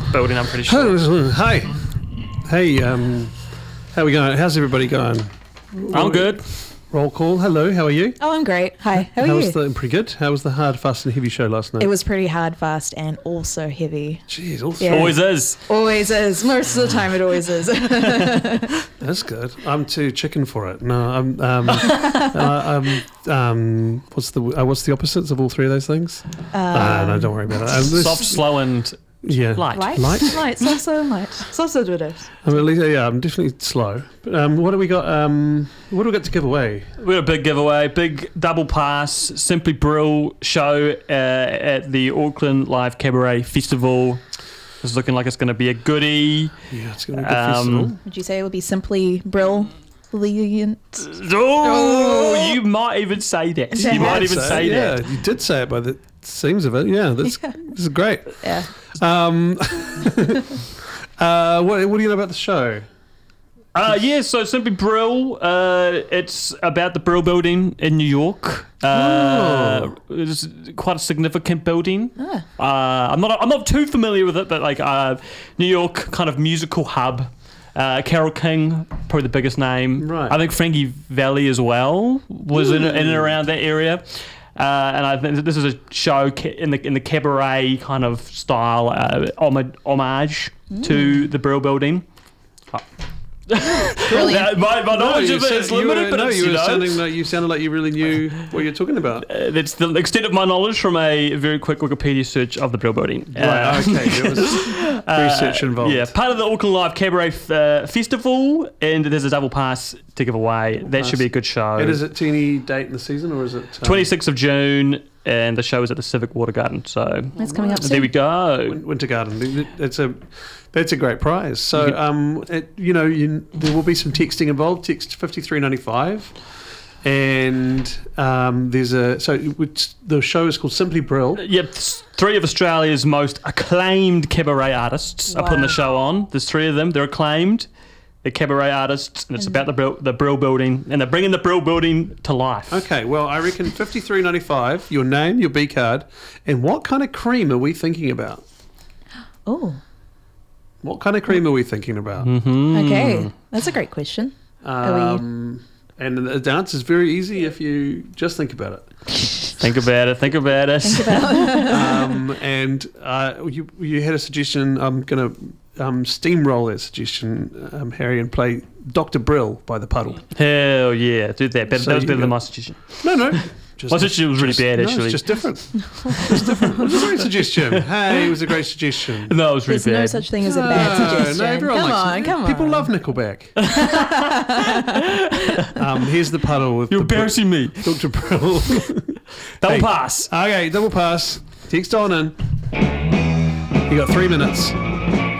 building, I'm pretty sure. Hi. Hey, how we going? How's everybody going? I'm good. Roll call. Hello, how are you? Oh, I'm great. Hi, how are you? Pretty good. How was the hard, fast and heavy show last night? It was pretty hard, fast, and also heavy. Jeez, also. Yeah. Always is. Always is. Most of the time it always is. That's good. I'm too chicken for it. No, what's the opposites of all three of those things? No, don't worry about it. Soft, slow, and light. Light? Light? Light. So light. So do it. I'm definitely slow. But, what do we got? What do we got to give away? we got a big giveaway, big double pass, Simply Brill show at the Auckland Live Cabaret Festival. It's looking like it's going to be a goodie. Yeah, it's going to be a good festival. Would you say it would be simply brilliant? Oh, you might even say that. Yeah. You might even say that. Yeah, you did say it by the seams of it. Yeah, this is great. Yeah. What do you know about the show? So Simply Brill, it's about the Brill building in New York. It's quite a significant building. I'm not too familiar with it, but like New York kind of musical hub. Carole King, probably the biggest name. Right. I think Frankie Valli as well was in and around that area. And I think this is a show in the cabaret kind of style, homage to the Brill building. Brilliant. My knowledge of it is limited, but it's, you sounded like you really knew what you're talking about. That's the extent of my knowledge from a very quick Wikipedia search of the Brill building. Right, okay, there was research involved. Yeah, part of the Auckland Live Cabaret Festival, and there's a double pass to give away. That should be a good show. And is it to any date in the season, or is it 26th of June, and the show is at the Civic Water Garden. So That's coming up soon. there we go. Winter Garden? That's a great prize. So there will be some texting involved. Text 5395, and the show is called Simply Brill. Yep, three of Australia's most acclaimed cabaret artists are putting the show on. There's three of them. They're acclaimed. They're cabaret artists, and it's about the Brill building, and they're bringing the Brill building to life. Okay, well, I reckon 5395, your name, your B card, and what kind of cream are we thinking about? Oh. What kind of cream are we thinking about? Okay. That's a great question. And the answer is very easy if you just think about it. Think about it. And you had a suggestion. I'm going to steamroll that suggestion, Harry, and play Dr. Brill by The Puddle. Hell yeah, do that. That was better than my suggestion. No. My suggestion was really bad, actually. No, it's just different. It was a great suggestion. Hey, it was a great suggestion. No, it was really There's no bad. such thing as a bad suggestion. No, everyone likes it. Come on. People love Nickelback. Here's The Puddle with You're embarrassing me. Dr. Brill. Double pass. Okay, double pass. Text on in. You got 3 minutes.